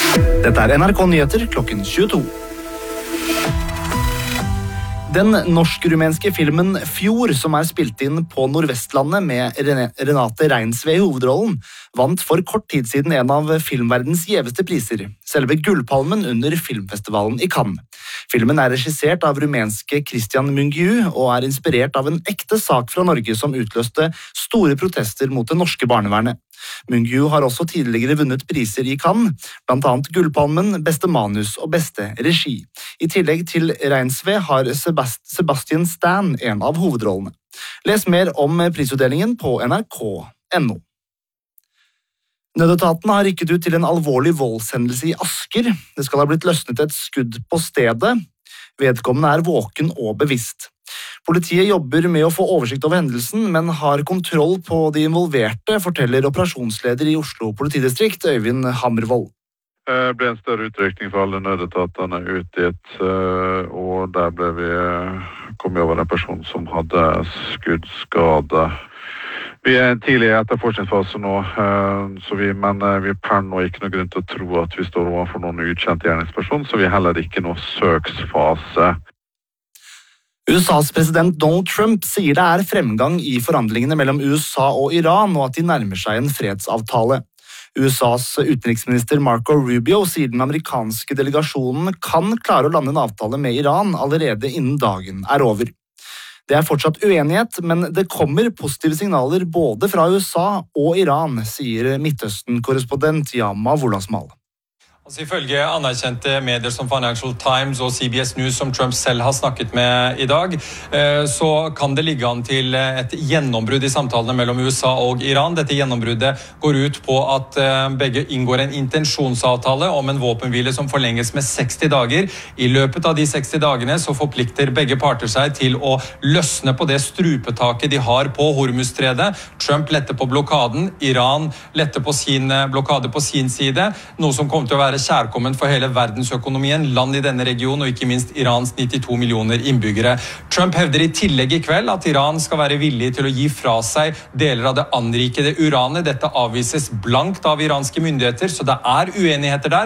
Dette NRK Nyheter klokken 22. Den norsk-rumenske filmen Fjord, som spilt inn på Nordvestlandet med Renate Reinsve i hovedrollen, vant for kort tid siden en av filmverdens gjeveste priser, selve Gullpalmen under filmfestivalen i Cannes. Filmen regissert av rumenske Christian Mungiu og inspirert av en ekte sak fra Norge som utløste store protester mot det norske barnevernet. Mungiu har også tidligere vunnet priser i Cannes, blant annet Gullpalmen, beste manus og beste regi. I tillegg til Reinsve har Sebastian Stan en av hovedrollene. Les mer om prisutdelingen på nrk.no. Nødetaten har rykket ut til en alvorlig voldshendelse i Asker. Det skal ha blitt løsnet et skudd på stedet. Vedkommende våken og bevisst. Politiet jobber med å få oversikt over hendelsen, men har kontroll på de involverte, forteller operasjonsleder i Oslo politidistrikt, Øyvind Hammervold. Det ble en større utrykning for alle nødetatene ut dit, og der kom vi over en person som hadde skuddskade. Vi tidlig i etterforskningsfase nå, men vi per nå ikke noe grunn til å tro at vi står overfor noen ukjent gjerningsperson, så vi heller ikke noe søksfase. USAs president Donald Trump sier det fremgang i forhandlingene mellom USA og Iran, og at de nærmer seg en fredsavtale. USAs utenriksminister Marco Rubio sier den amerikanske delegasjonen kan klare å lande en avtale med Iran allerede innen dagen over. Det fortsatt uenighet, men det kommer positive signaler både fra USA og Iran, sier Midtøsten-korrespondent Yama Wolasmal. Ifølge anerkjente medier som Financial Times og CBS News, som Trump selv har snakket med i dag, så kan det ligge an til et gjennombrudd i samtalene mellom USA og Iran. Dette gjennombruddet går ut på at begge inngår en intensjonsavtale om en våpenhvile som forlenges med 60 dager. I løpet av de 60 dagene så forplikter begge parter seg til å løsne på det strupetaket de har på Hormuzstredet. Trump letter på blokaden, Iran letter på sin blokade på sin side, noe som kommer til å være kjærkommen for hele verdensøkonomien, land i denne regionen og ikke minst Irans 92 millioner innbyggere. Trump hevder i tillegg i kveld at Iran skal være villig til å gi fra seg deler av det anrikede uranet. Dette avvises blankt av iranske myndigheter, så det uenigheter der.